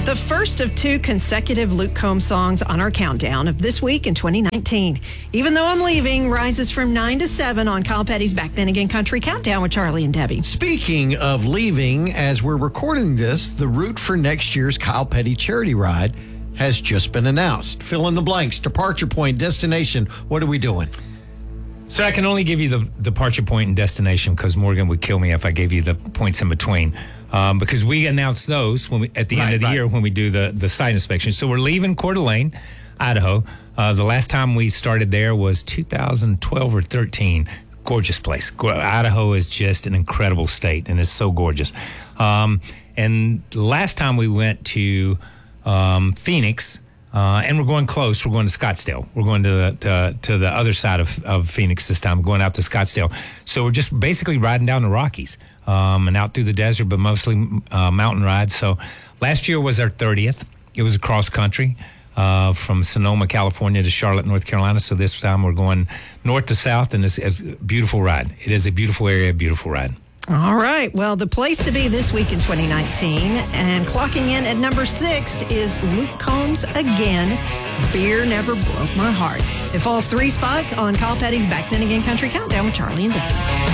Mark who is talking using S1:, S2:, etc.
S1: The first of two consecutive Luke Combs songs on our countdown of this week in 2019. Even Though I'm Leaving rises from 9 to 7 on Kyle Petty's Back Then Again Country Countdown with Charlie and Debbie.
S2: Speaking of leaving, as we're recording this, the route for next year's Kyle Petty charity ride has just been announced. Fill in the blanks, departure point, destination. What are we doing?
S3: So I can only give you the departure point and destination because Morgan would kill me if I gave you the points in between. Because we announce those at the end of the year when we do the site inspection. So we're leaving Coeur d'Alene, Idaho. The last time we started there was 2012 or 13. Gorgeous place. Idaho is just an incredible state, and it's so gorgeous. And last time we went to Phoenix, and we're going close. We're going to Scottsdale. We're going to the other side of Phoenix this time, going out to Scottsdale. So we're just basically riding down the Rockies and out through the desert, but mostly mountain rides. So last year was our 30th. It was across country from Sonoma, California to Charlotte, North Carolina. So this time we're going north to south, and it's a beautiful ride. It is a beautiful area, a beautiful ride.
S1: All right. Well, the place to be this week in 2019 and clocking in at number 6 is Luke Combs again. Beer Never Broke My Heart. It falls 3 spots on Kyle Petty's Back Then Again Country Countdown with Charlie and Debbie.